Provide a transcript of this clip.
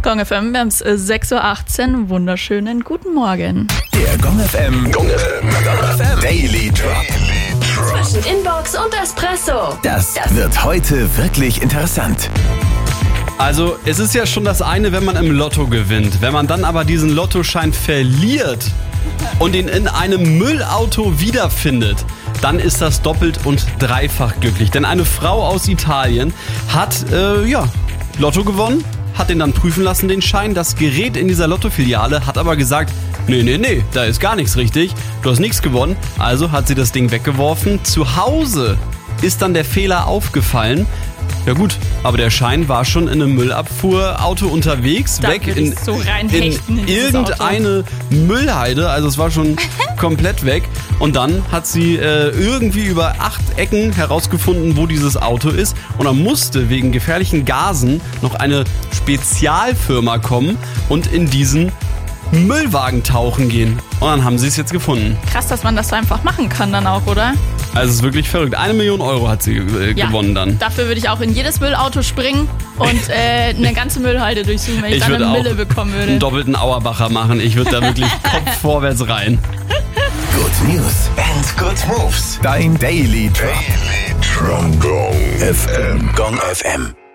Gong FM, wir haben es 6.18 Uhr. Wunderschönen guten Morgen. Der Gong FM Daily Drop. Zwischen Inbox und Espresso. Das wird heute wirklich interessant. Also es ist ja schon das eine, wenn man im Lotto gewinnt. Wenn man dann aber diesen Lottoschein verliert und ihn in einem Müllauto wiederfindet, dann ist das doppelt und dreifach glücklich. Denn eine Frau aus Italien hat Lotto gewonnen, hat den dann prüfen lassen, den Schein. Das Gerät in dieser Lottofiliale hat aber gesagt, nee, da ist gar nichts richtig. Du hast nichts gewonnen. Also hat sie das Ding weggeworfen. Zu Hause ist dann der Fehler aufgefallen. Ja gut, aber der Schein war schon in einem Müllabfuhrauto unterwegs, Da weg würde in ich so reinhechten in dieses irgendeine Müllhalde, also es war schon komplett weg. Und dann hat sie irgendwie über 8 Ecken herausgefunden, wo dieses Auto ist. Und dann musste wegen gefährlichen Gasen noch eine Spezialfirma kommen und in diesen Müllwagen tauchen gehen. Und dann haben sie es jetzt gefunden. Krass, dass man das so einfach machen kann dann auch, oder? Also es ist wirklich verrückt. 1 Million Euro hat sie gewonnen dann. Dafür würde ich auch in jedes Müllauto springen und eine ganze Müllhalde durchsuchen, wenn ich dann würde eine auch Mille bekommen würde. einen doppelten Auerbacher machen. Ich würde da wirklich Kopf vorwärts rein. Good News and Good Moves. Dein Daily Drop. Gong FM.